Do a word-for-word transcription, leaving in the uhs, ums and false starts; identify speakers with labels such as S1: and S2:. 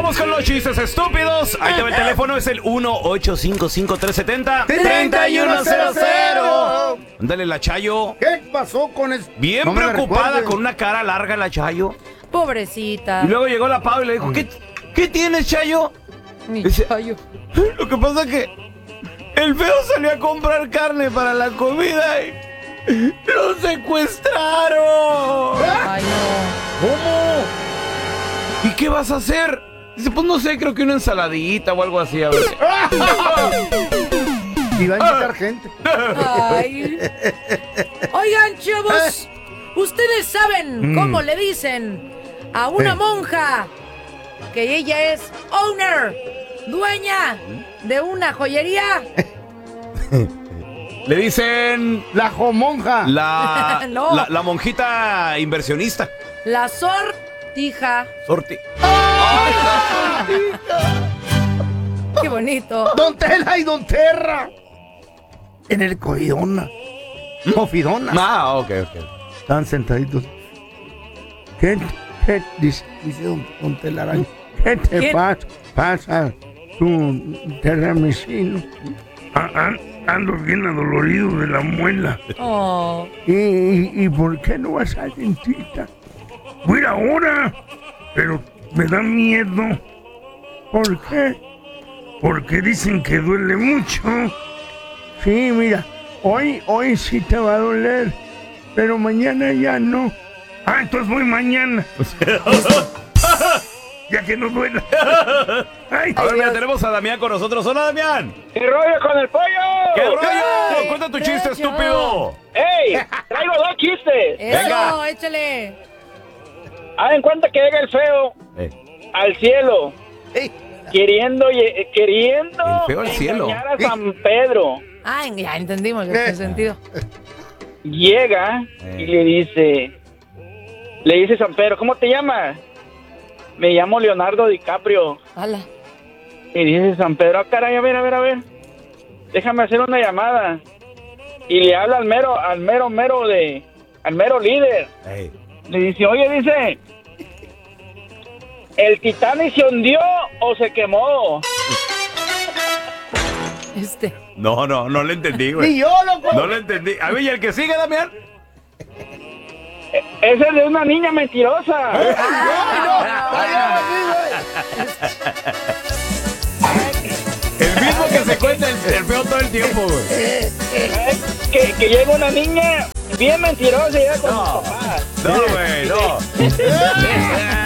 S1: Vamos con los chistes estúpidos. Ahí te va el teléfono, es el uno ocho cinco cinco tres siete cero tres uno cero cero. Ándale, la Chayo.
S2: ¿Qué pasó con eso?
S1: Bien
S2: No me
S1: preocupada,
S2: recuerdes.
S1: con una cara larga la Chayo.
S3: Pobrecita.
S1: Y luego llegó la Pau y le dijo, ¿qué, ¿qué tienes, Chayo?
S3: Mi
S1: Dice,
S3: Chayo.
S1: Lo que pasa es que el feo salió a comprar carne para la comida y lo secuestraron.
S3: Ay, no.
S1: ¿Cómo? ¿Y qué vas a hacer? Dice, pues no sé, creo que una ensaladita o algo así. A ver.
S2: Y va a invitar gente.
S3: Ay. Oigan, chavos, ¿ustedes saben cómo le dicen a una
S2: Eh.
S3: monja que ella es owner, dueña de una joyería?
S1: Le dicen
S2: La jomonja.
S1: la,
S3: No.
S1: la, la monjita inversionista.
S3: La sortija.
S1: Sorti.
S3: Qué bonito.
S2: Don Tela y Don Terra. En el Cofidona. Cofidona.
S1: Ah, ok, ok.
S2: Están sentaditos. ¿Qué, qué dice, dice don, don Telaraño? ¿Qué te
S3: ¿Quién?
S2: pasa? Pasa tu terramicino. Ah, ah, ando bien adolorido de la muela.
S3: Oh.
S2: ¿Y, y, y por qué no vas al dentista? Voy a ir ahora, pero me da miedo. ¿Por qué? Porque dicen que duele mucho. Sí, mira, hoy, hoy sí te va a doler, pero mañana ya no. Ah, entonces voy mañana. Ya que no duela. Ay,
S1: A ver, mira, tenemos a Damián con nosotros. Hola, Damián.
S4: ¿Qué rollo con el pollo?
S1: ¿Qué rollo?
S3: Ay,
S1: Cuenta tu chiste,
S3: Sergio.
S1: estúpido.
S4: ¡Ey! Traigo dos chistes.
S3: Eso,
S1: Venga.
S3: échale.
S4: Haz en cuenta que llega el feo
S1: Eh,
S4: al cielo,
S2: ey,
S4: queriendo, lle- queriendo
S1: El feo al cielo.
S4: engañar a San Pedro.
S3: Ah, ya entendimos
S2: Eh.
S3: el sentido.
S4: Llega y le dice, le dice San Pedro, ¿cómo te llamas? Me llamo Leonardo DiCaprio.
S3: Hala.
S4: Y dice San Pedro, ah, caray, a ver, a ver, a ver. Déjame hacer una llamada. Y le habla al mero, al mero, mero de, al mero líder.
S1: eh.
S4: Le dice, oye, dice, ¿el Titanic se hundió o se quemó?
S3: Este.
S1: No, no, no le entendí,
S2: ni
S1: güey.
S2: yo, loco.
S1: No le entendí. A ver, ¿y el que sigue, Damián?
S4: Ese es de una niña mentirosa.
S2: Ay, no, ay, no,
S1: El mismo que se cuenta el, el feo todo el tiempo, güey.
S4: que, que llega una niña bien mentirosa y llega con
S1: No.
S4: sus papás.
S1: No, güey, no.